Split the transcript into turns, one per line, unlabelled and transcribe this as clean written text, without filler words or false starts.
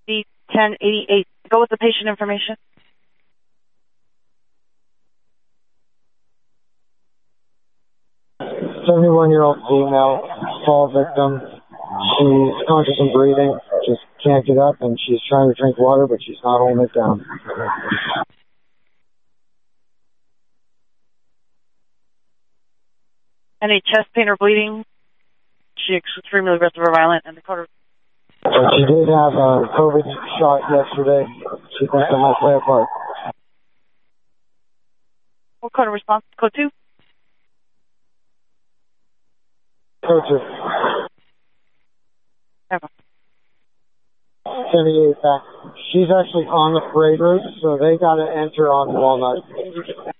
D1088. Go with the patient information.
"71-year-old female, fall victim. She's conscious and breathing, just can't get up, and she's trying to drink water, but she's not holding it down."
Any chest pain or bleeding? She extremely aggressive or violent, and the code.
She did have a COVID shot yesterday. She thinks they're halfway apart.
What code of response? Code 2?
Code 2.
Ever.
78 back. She's actually on the parade route, so they got to enter on Walnut.